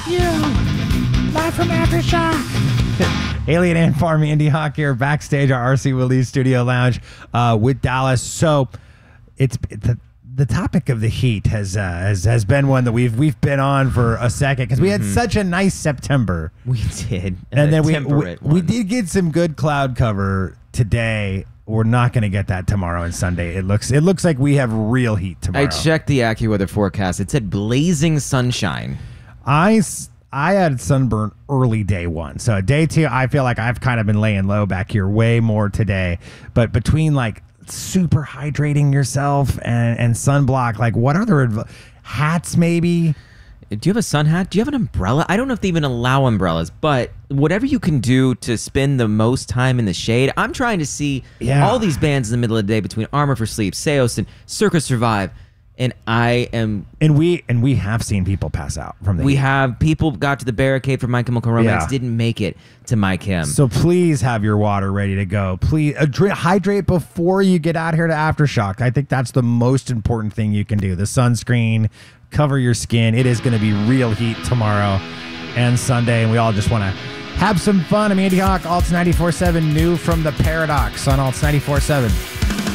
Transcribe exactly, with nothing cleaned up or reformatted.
You, live from Aftershock. Alien Ant Farm, Andy Hawk here, backstage our R C Willie's Studio Lounge uh, with Dallas. So it's the the topic of the heat has uh, has has been one that we've we've been on for a second because we had Mm-hmm. such a nice September. We did, and then we we, temperate we one. did get some good cloud cover today. We're not going to get that tomorrow and Sunday. It looks it looks like we have real heat tomorrow. I checked the AccuWeather forecast. It said blazing sunshine. I, s- I had sunburn early day one. So day two, I feel like I've kind of been laying low back here way more today. But between like super hydrating yourself and, and sunblock, like what other adv- hats maybe? Do you have a sun hat? Do you have an umbrella? I don't know if they even allow umbrellas, but whatever you can do to spend the most time in the shade. I'm trying to see Yeah. all these bands in the middle of the day between Armor for Sleep, Seos, and Circus Survive. And I am... And we and we have seen people pass out from the We heat. have people got to the barricade for My Chemical Romance, Yeah. didn't make it to My Chem. So please have your water ready to go. Please uh, dri- hydrate before you get out here to Aftershock. I think that's the most important thing you can do. The sunscreen, cover your skin. It is going to be real heat tomorrow and Sunday, and we all just want to have some fun. I'm Andy Hawk, Alts ninety-four point seven, new from the Paradox on Alts ninety-four point seven.